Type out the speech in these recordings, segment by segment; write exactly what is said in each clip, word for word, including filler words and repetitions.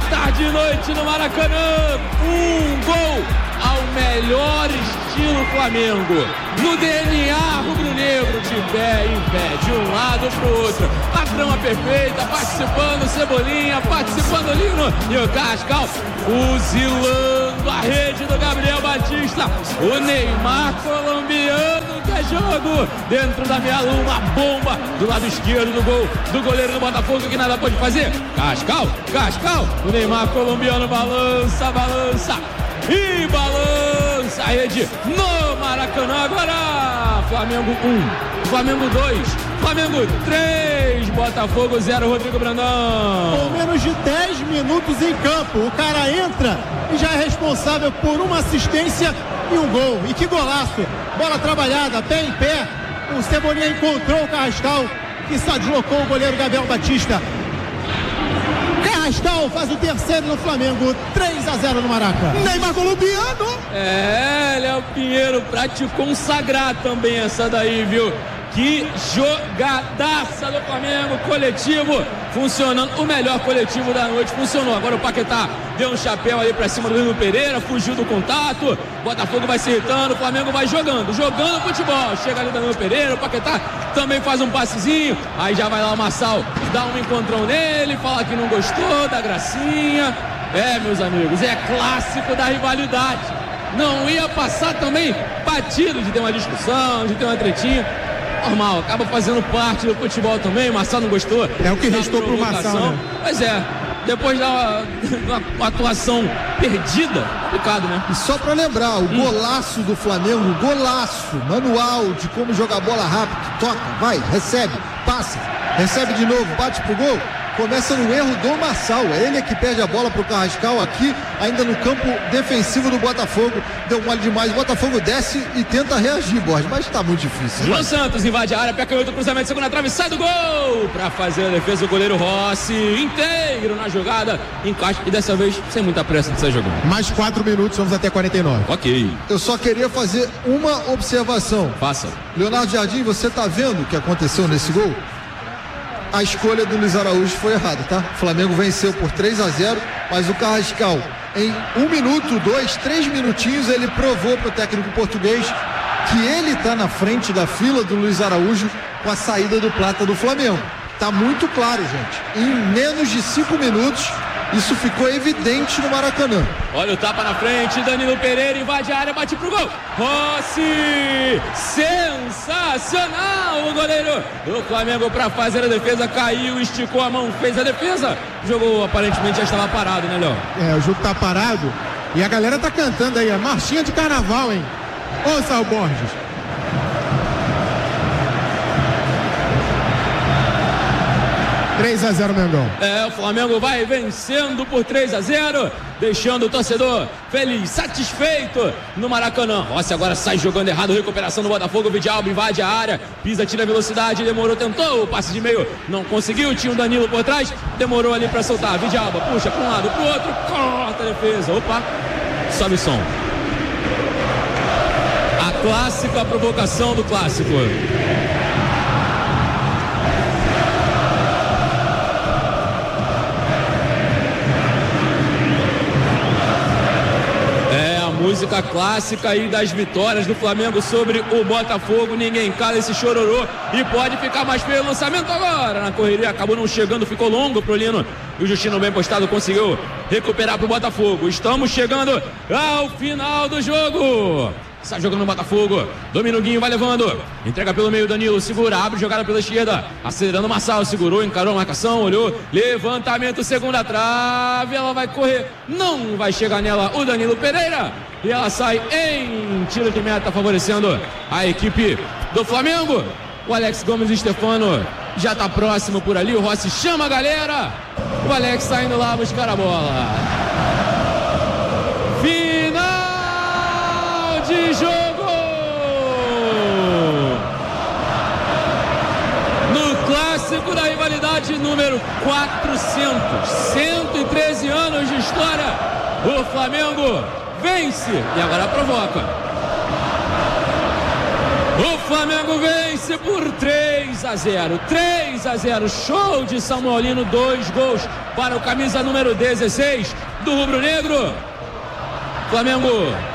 tarde e noite no Maracanã. Um gol ao melhor estilo Flamengo. No D N A rubro-negro, de pé em pé, de um lado pro outro. A trama perfeita, participando Cebolinha, participando Lino e o Carrascal fuzilando a rede do Gabriel Batista. O Neymar colombiano, que é jogo dentro da meia lua, uma bomba do lado esquerdo do gol do goleiro do Botafogo, que nada pode fazer. Carrascal, Carrascal, o Neymar colombiano balança, balança e balança a rede no Maracanã. Agora Flamengo um, Flamengo dois, Flamengo três, Botafogo zero. Rodrigo Brandão. Com menos de dez minutos em campo, o cara entra e já é responsável por uma assistência e um gol. E que golaço, bola trabalhada, pé em pé. O Cebolinha encontrou o Carrascal, que só deslocou o goleiro Gabriel Batista. Carrascal faz o terceiro no Flamengo, três a zero no Maraca. Neymar colombiano. É, Léo Pinheiro, pra te consagrar também essa daí, viu? Que jogadaça do Flamengo, coletivo funcionando, o melhor coletivo da noite, funcionou. Agora o Paquetá deu um chapéu aí pra cima do Lino Pereira, fugiu do contato, Botafogo vai se irritando, o Flamengo vai jogando, jogando futebol, chega ali do Lino Pereira, o Paquetá também faz um passezinho, aí já vai lá o Marçal, dá um encontrão nele, fala que não gostou da gracinha. É, meus amigos, é clássico da rivalidade, não ia passar também batido de ter uma discussão, de ter uma tretinha. Normal, acaba fazendo parte do futebol também. Marçal não gostou. É o que restou pro Marçal, né? Pois é, depois da uma atuação perdida, complicado, né? E só pra lembrar, o hum. golaço do Flamengo, golaço, manual de como jogar bola rápido, toca, vai, recebe, passa, recebe de novo, bate pro gol. Começa no erro do Marçal, é ele que perde a bola pro Carrascal aqui, ainda no campo defensivo do Botafogo. Deu mole demais, o Botafogo desce e tenta reagir, Borges, mas tá muito difícil. João Santos invade a área, pé canhoto, cruzamento, segunda trave, sai do gol! Pra fazer a defesa, o goleiro Rossi, inteiro na jogada, encaixa, e dessa vez sem muita pressa de sair jogando. Mais quatro minutos, vamos até quarenta e nove. Ok. Eu só queria fazer uma observação. Faça. Leonardo Jardim, você tá vendo o que aconteceu nesse gol? A escolha do Luiz Araújo foi errada, tá? O Flamengo venceu por três a zero, mas o Carrascal, em um minuto, dois, três minutinhos, ele provou pro técnico português que ele tá na frente da fila do Luiz Araújo com a saída do Plata do Flamengo. Tá muito claro, gente. Em menos de cinco minutos, isso ficou evidente no Maracanã. Olha o tapa na frente, Danilo Pereira invade a área, bate pro gol. Rossi, sensacional o goleiro do Flamengo para fazer a defesa, caiu, esticou a mão, fez a defesa. O jogo aparentemente já estava parado, né, Léo? É, o jogo tá parado e a galera tá cantando aí a marchinha de carnaval, hein? Ouça o Borges. três a zero, Mengão. É, o Flamengo vai vencendo por três a zero, deixando o torcedor feliz, satisfeito no Maracanã. Rossi agora sai jogando errado, recuperação do Botafogo, Vidalba invade a área, pisa, tira velocidade, demorou, tentou o passe de meio, não conseguiu, tinha o Danilo por trás, demorou ali pra soltar, Vidalba puxa pra um lado, pro outro, corta a defesa, opa, sobe o som. A clássica, a provocação do clássico. Música clássica aí das vitórias do Flamengo sobre o Botafogo. Ninguém cala esse chororô e pode ficar mais feio. Lançamento agora na correria, acabou não chegando, ficou longo pro Lino. E o Justino, bem postado, conseguiu recuperar pro Botafogo. Estamos chegando ao final do jogo. Está jogando no Botafogo, domina o Guinho, vai levando, entrega pelo meio, Danilo, segura, abre jogada pela esquerda, acelerando o Marçal, segurou, encarou a marcação, olhou, levantamento, segunda trave, ela vai correr, não vai chegar nela o Danilo Pereira, e ela sai em tiro de meta, favorecendo a equipe do Flamengo. O Alex Gomes e Stefano já está próximo por ali, o Rossi chama a galera, o Alex está indo lá buscar a bola. De jogo no clássico da rivalidade número quatrocentos, cento e treze anos de história, o Flamengo vence e agora provoca. O Flamengo vence por três três a zero, três a zero, show de Samuelino, dois gols para o camisa número dezesseis do rubro-negro. Flamengo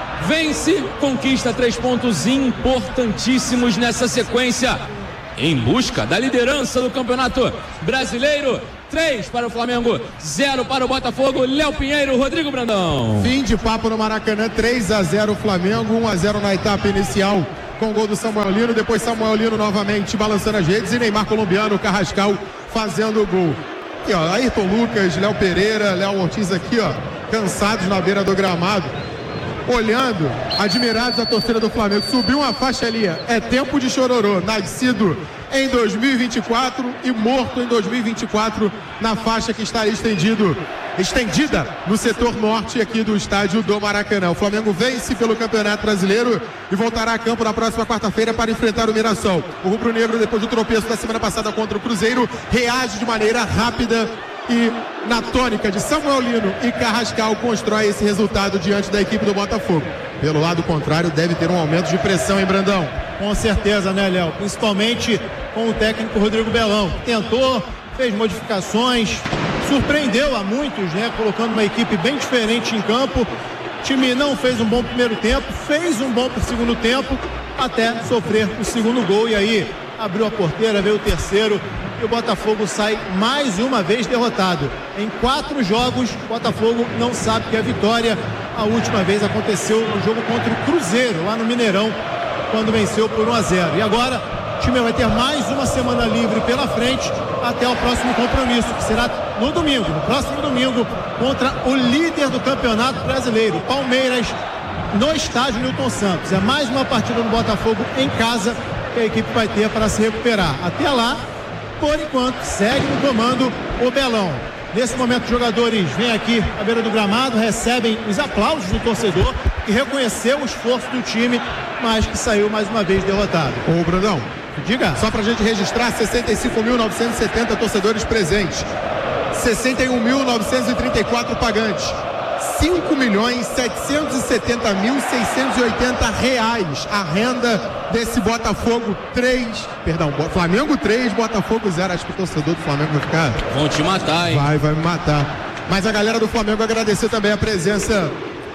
vence, conquista três pontos importantíssimos nessa sequência, em busca da liderança do Campeonato Brasileiro. Três para o Flamengo, zero para o Botafogo. Léo Pinheiro, Rodrigo Brandão. Fim de papo no Maracanã, três a zero Flamengo, um a zero na etapa inicial, com o gol do Samuelino. Depois Samuelino novamente balançando as redes e Neymar colombiano, Carrascal fazendo o gol. Aqui, ó, Ayrton Lucas, Léo Pereira, Léo Ortiz aqui, ó, cansados na beira do gramado, olhando, admirados a torcida do Flamengo. Subiu uma faixa ali, é tempo de chororô, nascido em dois mil e vinte e quatro e morto em dois mil e vinte e quatro, na faixa que está estendido, estendida no setor norte aqui do estádio do Maracanã. O Flamengo vence pelo Campeonato Brasileiro e voltará a campo na próxima quarta-feira para enfrentar o Mirassol. O rubro-negro, depois do tropeço da semana passada contra o Cruzeiro, reage de maneira rápida e, na tônica de Samuelino e Carrascal, constrói esse resultado diante da equipe do Botafogo. Pelo lado contrário, deve ter um aumento de pressão, hein, Brandão? Com certeza, né, Léo? Principalmente com o técnico Rodrigo Belão. Tentou, fez modificações, surpreendeu a muitos, né? Colocando uma equipe bem diferente em campo. O time não fez um bom primeiro tempo, fez um bom segundo tempo, até sofrer o segundo gol. E aí, abriu a porteira, veio o terceiro. E o Botafogo sai mais uma vez derrotado. Em quatro jogos, o Botafogo não sabe que é vitória. A última vez aconteceu no jogo contra o Cruzeiro, lá no Mineirão, quando venceu por um a zero. E agora, o time vai ter mais uma semana livre pela frente até o próximo compromisso, que será no domingo, no próximo domingo, contra o líder do Campeonato Brasileiro, Palmeiras, no estádio Newton Santos. É mais uma partida do Botafogo em casa que a equipe vai ter para se recuperar. Até lá, por enquanto, segue no comando o Belão. Nesse momento, os jogadores vêm aqui à beira do gramado, recebem os aplausos do torcedor, que reconheceu o esforço do time, mas que saiu mais uma vez derrotado. Ô, Brandão, diga. Só pra gente registrar, sessenta e cinco mil novecentos e setenta torcedores presentes, sessenta e um mil novecentos e trinta e quatro pagantes, cinco milhões setecentos e setenta mil seiscentos e oitenta reais a renda desse Botafogo três, perdão, Flamengo três, Botafogo zero. Acho que o torcedor do Flamengo vai ficar... Vão te matar, hein? Vai, vai me matar. Mas a galera do Flamengo agradecer também a presença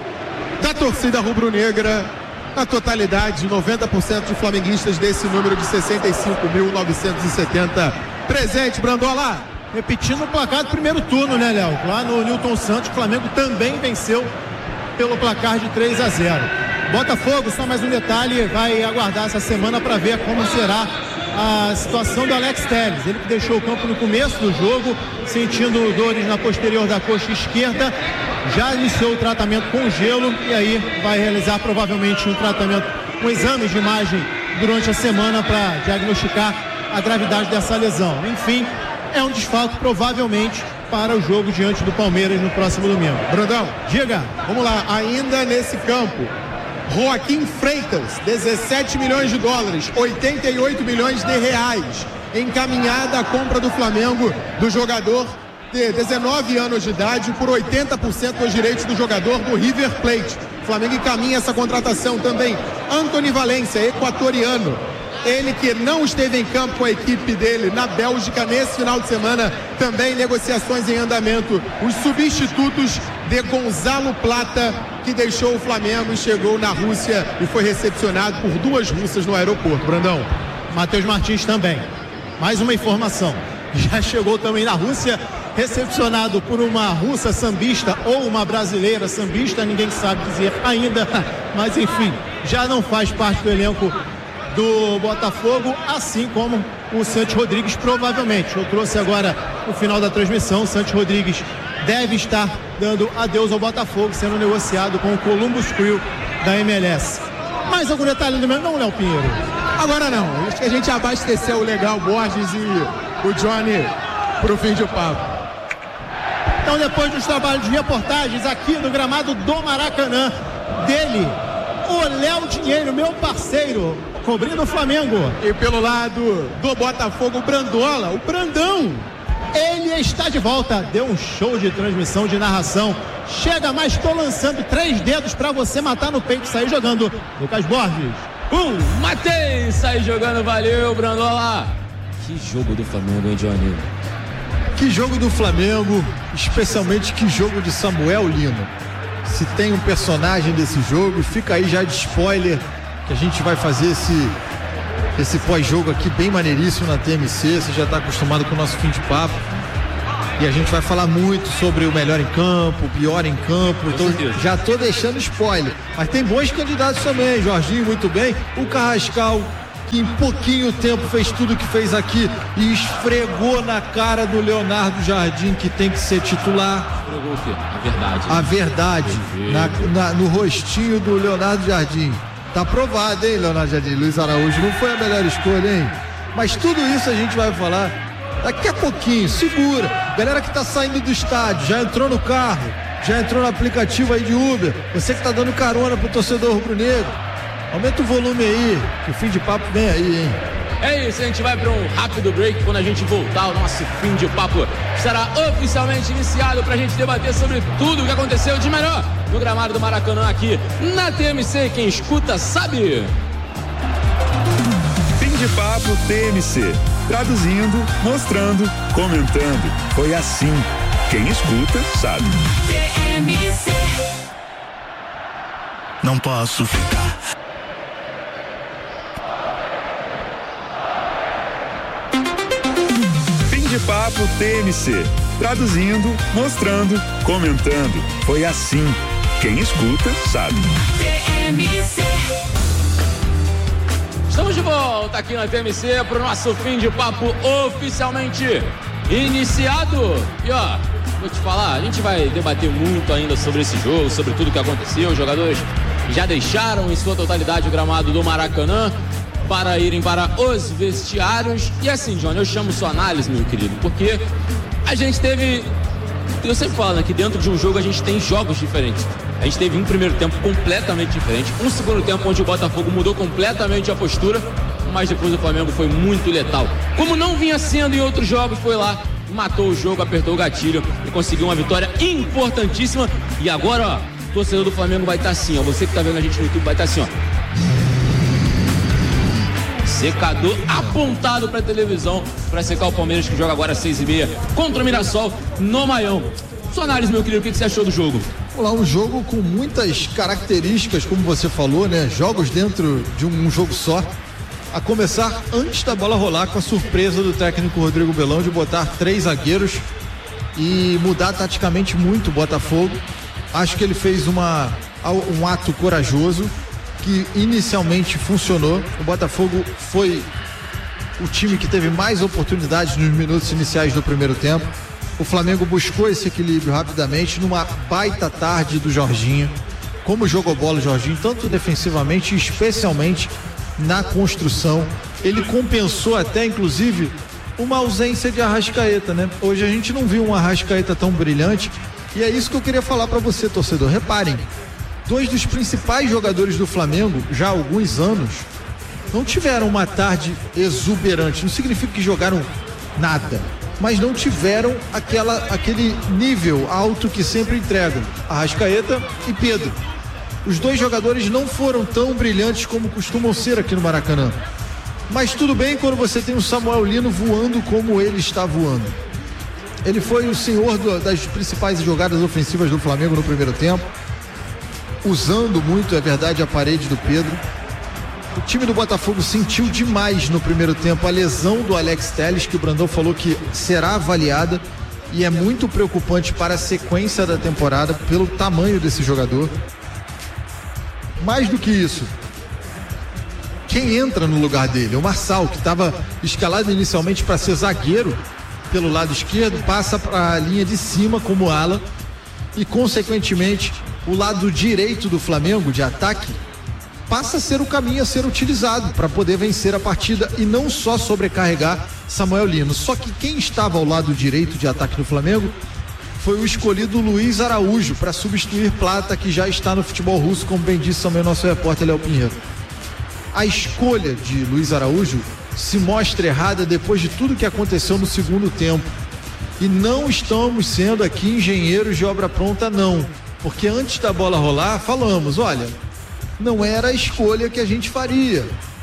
da torcida rubro-negra, na totalidade, noventa por cento de flamenguistas desse número de sessenta e cinco mil novecentos e setenta presente. Brandola! Repetindo o placar do primeiro turno, né, Léo? Lá no Newton Santos, o Flamengo também venceu pelo placar de três a zero. Botafogo, só mais um detalhe, vai aguardar essa semana para ver como será a situação do Alex Telles. Ele que deixou o campo no começo do jogo, sentindo dores na posterior da coxa esquerda, já iniciou o tratamento com gelo e aí vai realizar provavelmente um tratamento, um exame de imagem durante a semana para diagnosticar a gravidade dessa lesão. Enfim, é um desfalque provavelmente para o jogo diante do Palmeiras no próximo domingo. Brandão, diga. Vamos lá, ainda nesse campo, Joaquim Freitas, dezessete milhões de dólares, oitenta e oito milhões de reais, encaminhada a compra do Flamengo do jogador de dezenove anos de idade por oitenta por cento dos direitos do jogador do River Plate. O Flamengo encaminha essa contratação também. Antony Valência, equatoriano, ele que não esteve em campo com a equipe dele na Bélgica nesse final de semana, também negociações em andamento. Os substitutos de Gonzalo Plata, que deixou o Flamengo e chegou na Rússia e foi recepcionado por duas russas no aeroporto. Brandão. Matheus Martins também. Mais uma informação. Já chegou também na Rússia, recepcionado por uma russa sambista ou uma brasileira sambista, ninguém sabe dizer ainda, mas enfim, já não faz parte do elenco do Botafogo, assim como o Santos Rodrigues, provavelmente. Eu trouxe agora no final da transmissão, o Santos Rodrigues deve estar dando adeus ao Botafogo, sendo negociado com o Columbus Crew da M L S. Mais algum detalhe do meu? Não, Léo Pinheiro? Agora não, acho que a gente abasteceu o Legal Borges e o Johnny pro fim de papo. Então, depois dos trabalhos de reportagens aqui no gramado do Maracanã, dele, o Léo Dinheiro, meu parceiro, cobrindo o Flamengo. E pelo lado do Botafogo, o Brandola, o Brandão. Ele está de volta, deu um show de transmissão, de narração. Chega, mas estou lançando três dedos para você matar no peito e sair jogando. Lucas Borges. Um, matei, sai jogando, valeu, Brandola. Que jogo do Flamengo, hein, Johnny? Que jogo do Flamengo, especialmente que jogo de Samuel Lino. Se tem um personagem desse jogo, fica aí já de spoiler, que a gente vai fazer esse, esse pós-jogo aqui bem maneiríssimo na T M C. Você já está acostumado com o nosso fim de papo. E a gente vai falar muito sobre o melhor em campo, o pior em campo. Então, já tô deixando spoiler. Mas tem bons candidatos também. Jorginho, muito bem. O Carrascal, que em pouquinho tempo fez tudo o que fez aqui e esfregou na cara do Leonardo Jardim, que tem que ser titular. Esfregou o quê? A verdade. A verdade. Na, na, no rostinho do Leonardo Jardim. Tá aprovado, hein, Leonardo Jardim? Luiz Araújo não foi a melhor escolha, hein? Mas tudo isso a gente vai falar daqui a pouquinho. Segura. Galera que tá saindo do estádio, já entrou no carro, já entrou no aplicativo aí de Uber. Você que tá dando carona pro torcedor rubro-negro, aumenta o volume aí, que o fim de papo vem aí, hein? É isso, a gente vai para um rápido break. Quando a gente voltar, o nosso fim de papo estará oficialmente iniciado pra gente debater sobre tudo o que aconteceu de melhor no gramado do Maracanã aqui na T M C. Quem escuta sabe. Fim de papo T M C. Traduzindo, mostrando, comentando. Foi assim. Quem escuta sabe. T M C. Não posso ficar. Fim de papo T M C. Traduzindo, mostrando, comentando. Foi assim. Quem escuta sabe. T M C. Estamos de volta aqui na T M C para o nosso fim de papo oficialmente iniciado. E ó, vou te falar, a gente vai debater muito ainda sobre esse jogo, sobre tudo que aconteceu. Os jogadores já deixaram em sua totalidade o gramado do Maracanã para irem para os vestiários. E assim, Johnny, eu chamo sua análise, meu querido, porque a gente teve... Eu sempre falo, né, que dentro de um jogo a gente tem jogos diferentes. A gente teve um primeiro tempo completamente diferente, um segundo tempo onde o Botafogo mudou completamente a postura, mas depois o Flamengo foi muito letal. Como não vinha sendo em outros jogos, foi lá, matou o jogo, apertou o gatilho e conseguiu uma vitória importantíssima. E agora, ó, o torcedor do Flamengo vai estar assim, ó, você que tá vendo a gente no YouTube vai estar assim, ó. Secador apontado pra televisão pra secar o Palmeiras, que joga agora às seis e meia contra o Mirassol no Maião. Sua análise, meu querido, o que você achou do jogo? Olá, um jogo com muitas características, como você falou, né? Jogos dentro de um jogo só. A começar antes da bola rolar, com a surpresa do técnico Rodrigo Belão de botar três zagueiros e mudar taticamente muito o Botafogo. Acho que ele fez uma, um ato corajoso que inicialmente funcionou. O Botafogo foi o time que teve mais oportunidades nos minutos iniciais do primeiro tempo. O Flamengo buscou esse equilíbrio rapidamente numa baita tarde do Jorginho. Como jogou bola o Jorginho, tanto defensivamente e especialmente na construção. Ele compensou até, inclusive, uma ausência de Arrascaeta, né? Hoje a gente não viu um Arrascaeta tão brilhante e é isso que eu queria falar para você, torcedor. Reparem, dois dos principais jogadores do Flamengo, já há alguns anos, não tiveram uma tarde exuberante. Não significa que jogaram nada, mas não tiveram aquela, aquele nível alto que sempre entregam. Arrascaeta e Pedro. Os dois jogadores não foram tão brilhantes como costumam ser aqui no Maracanã. Mas tudo bem quando você tem o Samuel Lino voando como ele está voando. Ele foi o senhor do, das principais jogadas ofensivas do Flamengo no primeiro tempo, usando muito, é verdade, a parede do Pedro. O time do Botafogo sentiu demais no primeiro tempo a lesão do Alex Telles, que o Brandão falou que será avaliada e é muito preocupante para a sequência da temporada pelo tamanho desse jogador. Mais do que isso, quem entra no lugar dele? O Marçal, que estava escalado inicialmente para ser zagueiro pelo lado esquerdo, passa para a linha de cima como ala e, consequentemente, o lado direito do Flamengo de ataque passa a ser o caminho a ser utilizado para poder vencer a partida e não só sobrecarregar Samuel Lino. Só que quem estava ao lado direito de ataque do Flamengo foi o escolhido Luiz Araújo para substituir Plata, que já está no futebol russo, como bem disse também o nosso repórter Léo Pinheiro. A escolha de Luiz Araújo se mostra errada depois de tudo que aconteceu no segundo tempo. E não estamos sendo aqui engenheiros de obra pronta, não. Porque antes da bola rolar, falamos, olha, não era a escolha que a gente faria.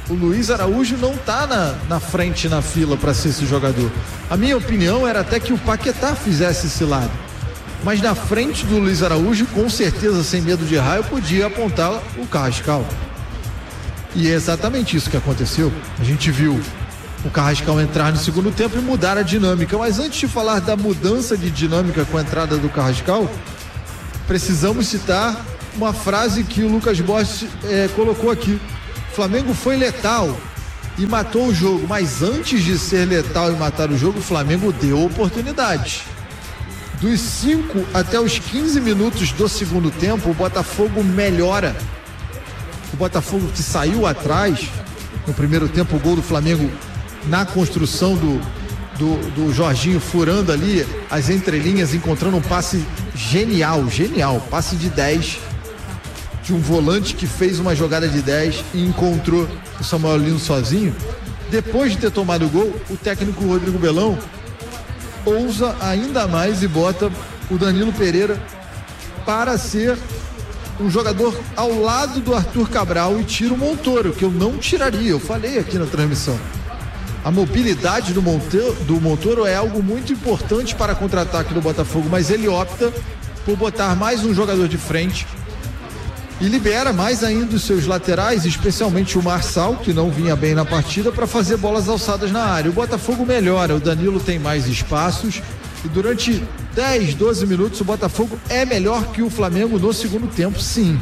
o Luiz Araújo não tá na, na frente, na fila para ser esse jogador. A minha opinião era até que o Paquetá fizesse esse lado. Mas na frente do Luiz Araújo, com certeza, sem medo de errar, eu podia apontar o Carrascal. E é exatamente isso que aconteceu. A gente viu o Carrascal entrar no segundo tempo e mudar a dinâmica. Mas antes de falar da mudança de dinâmica com a entrada do Carrascal, precisamos citar uma frase que o Lucas Borges é, colocou aqui. O Flamengo foi letal e matou o jogo, mas antes de ser letal e matar o jogo, o Flamengo deu oportunidades. Dos cinco até os quinze minutos do segundo tempo, o Botafogo melhora. O Botafogo que saiu atrás, no primeiro tempo, o gol do Flamengo na construção do, do, do Jorginho, furando ali as entrelinhas, encontrando um passe genial, genial, passe de dez, de um volante que fez uma jogada de dez e encontrou o Samuel Lino sozinho. Depois de ter tomado o gol, o técnico Rodrigo Belão ousa ainda mais e bota o Danilo Pereira para ser um jogador ao lado do Arthur Cabral e tira o Montoro, que eu não tiraria, eu falei aqui na transmissão. A mobilidade do Montoro, do Montoro é algo muito importante para contra-ataque do Botafogo, mas ele opta por botar mais um jogador de frente e libera mais ainda os seus laterais, especialmente o Marçal, que não vinha bem na partida, para fazer bolas alçadas na área. O Botafogo melhora, o Danilo tem mais espaços e durante dez, doze minutos o Botafogo é melhor que o Flamengo no segundo tempo, sim.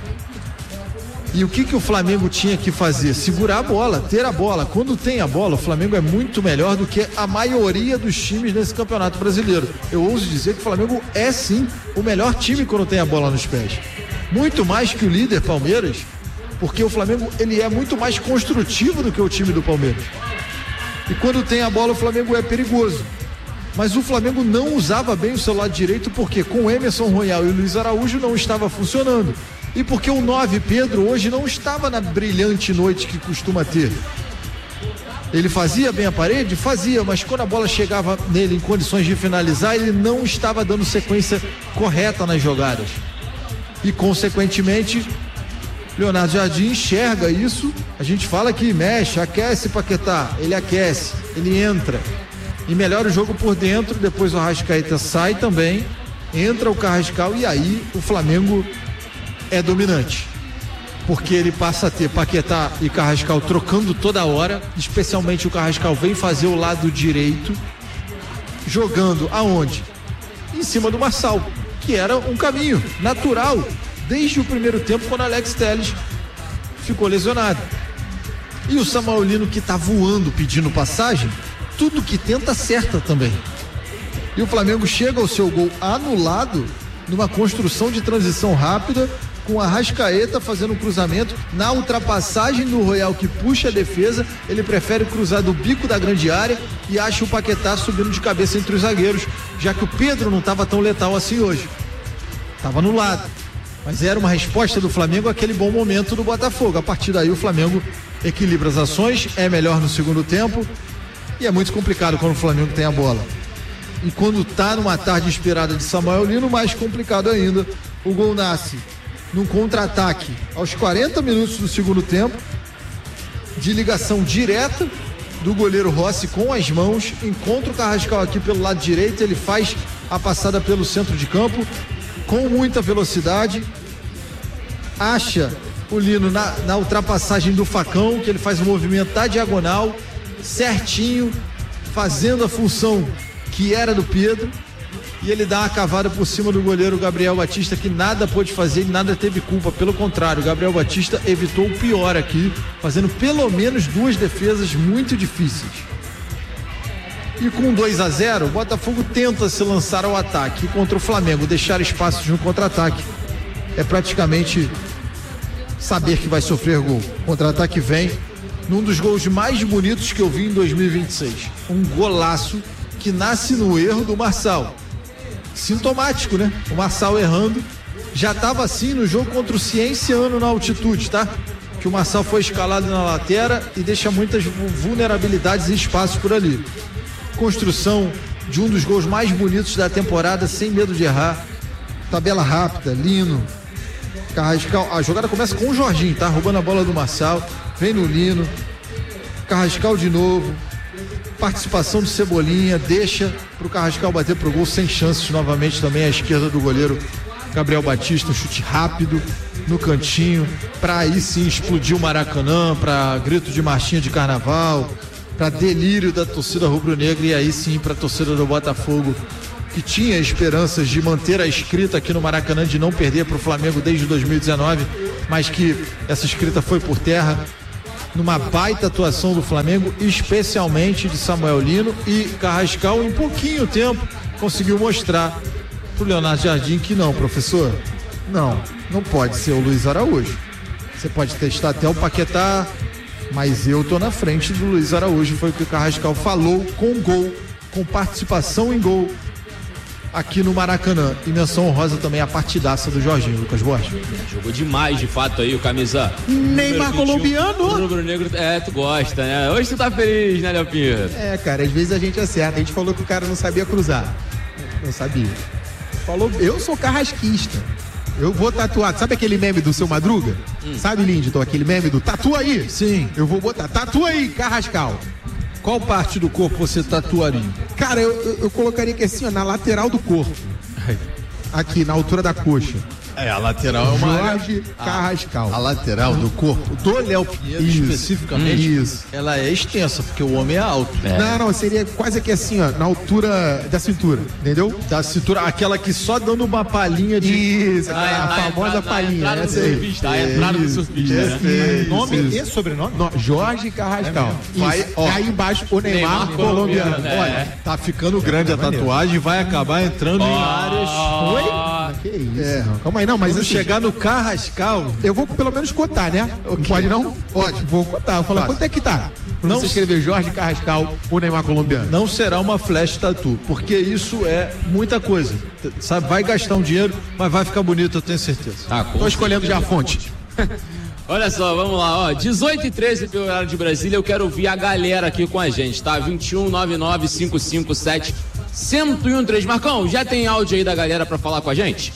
E o que que o Flamengo tinha que fazer? Segurar a bola, ter a bola. Quando tem a bola, o Flamengo é muito melhor do que a maioria dos times nesse Campeonato Brasileiro. Eu ouso dizer que o Flamengo é sim o melhor time quando tem a bola nos pés. Muito mais que o líder Palmeiras, porque o Flamengo ele é muito mais construtivo do que o time do Palmeiras. E quando tem a bola, o Flamengo é perigoso. Mas o Flamengo não usava bem o seu lado direito, porque com o Emerson Royal e o Luiz Araújo não estava funcionando. E porque o nove, Pedro, hoje não estava na brilhante noite que costuma ter. Ele fazia bem a parede? Fazia, mas quando a bola chegava nele em condições de finalizar, ele não estava dando sequência correta nas jogadas. E, consequentemente, Leonardo Jardim enxerga isso. A gente fala que mexe, aquece Paquetá, ele aquece, ele entra e melhora o jogo por dentro. Depois o Arrascaeta sai também, entra o Carrascal e aí o Flamengo é dominante, porque ele passa a ter Paquetá e Carrascal trocando toda hora, especialmente o Carrascal vem fazer o lado direito, jogando aonde? Em cima do Marçal, que era um caminho natural desde o primeiro tempo, quando Alex Telles ficou lesionado. E o Samuel Lino, que tá voando pedindo passagem, tudo que tenta acerta também. E o Flamengo chega ao seu gol anulado numa construção de transição rápida, com a Arrascaeta fazendo um cruzamento na ultrapassagem do Royal, que puxa a defesa. Ele prefere cruzar do bico da grande área e acha o Paquetá subindo de cabeça entre os zagueiros, já que o Pedro não estava tão letal assim hoje, estava no lado, mas era uma resposta do Flamengo àquele bom momento do Botafogo. A partir daí o Flamengo equilibra as ações, é melhor no segundo tempo e é muito complicado quando o Flamengo tem a bola. E quando está numa tarde inspirada de Samuel Lino, mais complicado ainda. O gol nasce num contra-ataque aos quarenta minutos do segundo tempo, de ligação direta do goleiro Rossi com as mãos, encontra o Carrascal aqui pelo lado direito, ele faz a passada pelo centro de campo com muita velocidade, acha o Lino na, na ultrapassagem do Facão, que ele faz o movimento da diagonal certinho, fazendo a função que era do Pedro, e ele dá uma cavada por cima do goleiro Gabriel Batista, que nada pôde fazer e nada teve culpa. Pelo contrário, o Gabriel Batista evitou o pior aqui, fazendo pelo menos duas defesas muito difíceis. E com dois a zero, o Botafogo tenta se lançar ao ataque. E contra o Flamengo, deixar espaços no contra-ataque é praticamente saber que vai sofrer gol. O contra-ataque vem num dos gols mais bonitos que eu vi em dois mil e vinte e seis. Um golaço que nasce no erro do Marçal. Sintomático, né? O Marçal errando. Já estava assim no jogo contra o Cienciano na altitude, tá? Que o Marçal foi escalado na lateral e deixa muitas vulnerabilidades e espaços por ali. Construção de um dos gols mais bonitos da temporada, sem medo de errar. Tabela rápida, Lino, Carrascal. A jogada começa com o Jorginho, tá? Roubando a bola do Marçal. vem no Lino, Carrascal de novo, participação do Cebolinha, deixa pro Carrascal bater pro gol sem chances novamente também à esquerda do goleiro Gabriel Batista, um chute rápido no cantinho, para aí sim explodir o Maracanã, para grito de marchinha de carnaval, para delírio da torcida rubro-negra e aí sim para a torcida do Botafogo, que tinha esperanças de manter a escrita aqui no Maracanã, de não perder para o Flamengo desde dois mil e dezenove, mas que essa escrita foi por terra numa baita atuação do Flamengo, especialmente de Samuel Lino, e Carrascal em pouquinho tempo conseguiu mostrar pro Leonardo Jardim que não, professor, não, não pode ser o Luiz Araújo. Você pode testar até o Paquetá, mas eu tô na frente do Luiz Araújo, foi o que o Carrascal falou com gol, com participação em gol aqui no Maracanã. E menção honrosa também a partidaça do Jorginho, Lucas Borges. Jogou demais, de fato, aí o camisa Neymar colombiano. O rubro-negro, é, tu gosta, né? Hoje tu tá feliz, né, Léo Pinheiro? É, cara, às vezes a gente acerta. A gente falou que o cara não sabia cruzar. Não sabia. Falou, eu sou carrasquista. Eu vou tatuar. Sabe aquele meme do Seu Madruga? Hum. Sabe, Lindston, aquele meme do tatua aí? Sim. Eu vou botar, tatua aí, Carrascal. Qual parte do corpo você tatuaria? Cara, eu, eu, eu colocaria aqui assim, ó, na lateral do corpo. Aqui, na altura da coxa. É, a lateral é uma Jorge Carrascal. A, a lateral do corpo do Léo Pinheiro, isso, especificamente, isso. Ela é extensa, porque o homem é alto. É. Não, não, seria quase que assim, ó, na altura da cintura, entendeu? Da cintura, aquela que só dando uma palhinha de... Isso, ah, a, a famosa entrada, palhinha. A entrada do surfista, a entrada do surfista. Nome e sobrenome? No, Jorge Carrascal. É vai, ó, aí embaixo o Neymar, Neymar colombiano. colombiano. É. Olha, tá ficando grande é, a tatuagem, vai acabar entrando oh, em áreas... Oi? Que isso? É. Não. Calma aí, não, mas quando assim, chegar no Carrascal, eu vou pelo menos cotar, né? Okay. Pode não? Pode. Vou cotar. Vou falar, quanto é que tá? Pra não você escrever Jorge Carrascal, o Neymar colombiano. Não será uma flash tattoo, porque isso é muita coisa. Sabe, vai gastar um dinheiro, mas vai ficar bonito, eu tenho certeza. Tá, tô escolhendo já a fonte. Olha só, vamos lá, ó, dezoito e treze pelo horário de Brasília, eu quero ouvir a galera aqui com a gente, tá? vinte e um, nove nove, cinco cinco sete, um zero um três. Marcão, já tem áudio aí da galera pra falar com a gente?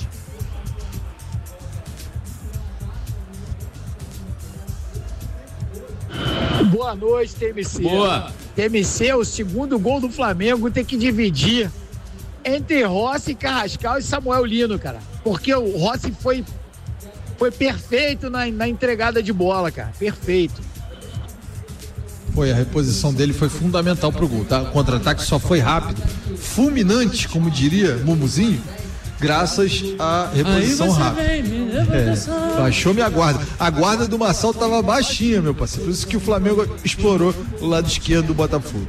Boa noite, T M C. Boa. T M C, o segundo gol do Flamengo tem que dividir entre Rossi, Carrascal e Samuel Lino, cara. Porque o Rossi foi, foi perfeito na, na entregada de bola, cara. Perfeito. Foi, a reposição dele foi fundamental pro gol, tá? O contra-ataque só foi rápido, fulminante, como diria Mumuzinho, graças à reposição rápida. É, baixou minha guarda. A guarda do Marçal tava baixinha, meu parceiro. Por isso que o Flamengo explorou o lado esquerdo do Botafogo.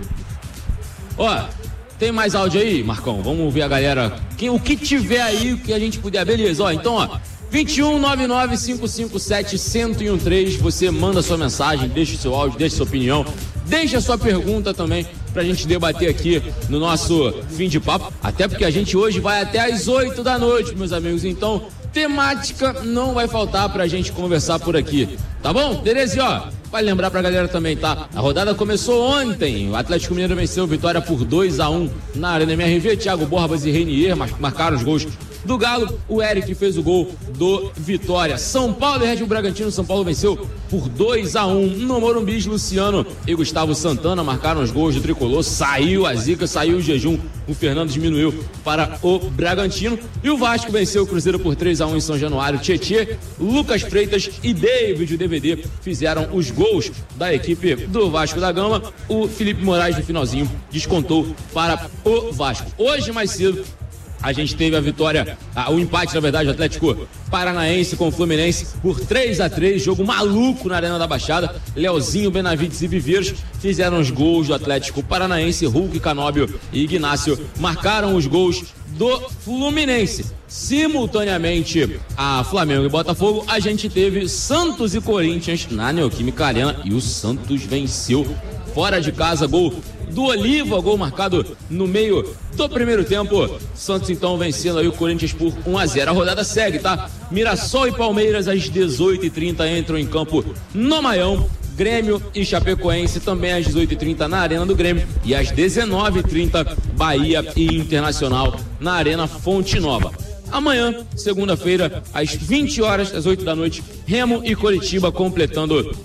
Ó, tem mais áudio aí, Marcão? Vamos ouvir a galera. Quem, o que tiver aí, o que a gente puder. Beleza, ó, então, ó. vinte e um, nove nove, cinco cinco sete, um zero um três. Você manda sua mensagem, deixa o seu áudio, deixa sua opinião, deixa a sua pergunta também pra gente debater aqui no nosso fim de papo. Até porque a gente hoje vai até às oito da noite, meus amigos. Então, temática não vai faltar pra gente conversar por aqui. Tá bom? Beleza? E ó, vai lembrar pra galera também, tá? A rodada começou ontem. O Atlético Mineiro venceu vitória por dois a um na Arena M R V. Thiago Borbas e Reinier marcaram os gols do Galo. O Eric fez o gol do Vitória. São Paulo e Red Bull Bragantino. São Paulo venceu por dois a um no Morumbi. Luciano e Gustavo Santana marcaram os gols do Tricolor. Saiu a zica, saiu o jejum. O Fernando diminuiu para o Bragantino. E o Vasco venceu o Cruzeiro por três a um em São Januário. Tietê, Lucas Freitas e David, o D V D, fizeram os gols da equipe do Vasco da Gama. O Felipe Moraes, no finalzinho, descontou para o Vasco. Hoje, mais cedo, a gente teve a vitória, ah, o empate, na verdade, do Atlético Paranaense com o Fluminense por três a três, jogo maluco na Arena da Baixada. Leozinho, Benavides e Viveiros fizeram os gols do Atlético Paranaense. Hulk, Canóbio e Ignácio marcaram os gols do Fluminense. Simultaneamente a Flamengo e Botafogo, a gente teve Santos e Corinthians na Neoquímica Arena e o Santos venceu fora de casa, gol do Oliva, gol marcado no meio do primeiro tempo. Santos então vencendo aí o Corinthians por um a zero. A rodada segue, tá? Mirassol e Palmeiras às dezoito e trinta entram em campo no Maião. Grêmio e Chapecoense também às dezoito e trinta na Arena do Grêmio. E às dezenove e trinta Bahia e Internacional na Arena Fonte Nova. Amanhã, segunda-feira, às vinte horas, às oito da noite, Remo e Coritiba completando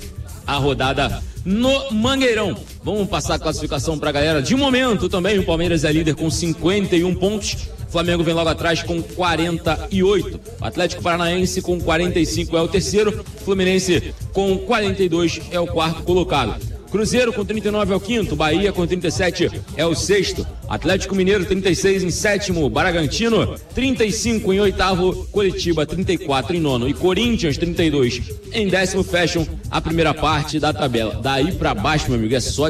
a rodada no Mangueirão. Vamos passar a classificação pra galera. De momento também o Palmeiras é líder com cinquenta e um pontos. O Flamengo vem logo atrás com quarenta e oito. O Atlético Paranaense com quarenta e cinco é o terceiro. O Fluminense com quarenta e dois é o quarto colocado. Cruzeiro com trinta e nove é o quinto, Bahia com trinta e sete é o sexto, Atlético Mineiro trinta e seis em sétimo, Bragantino trinta e cinco em oitavo, Coritiba trinta e quatro em nono e Corinthians trinta e dois em décimo fecham a primeira parte da tabela. Daí pra baixo, meu amigo, é só